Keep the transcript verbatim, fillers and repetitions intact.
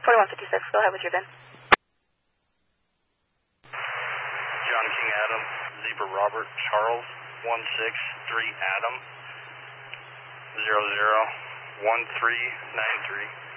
forty-one fifty-six, go ahead with your V I N. John King Adam, Zebra Robert Charles, one six three Adam, zero zero one three nine three.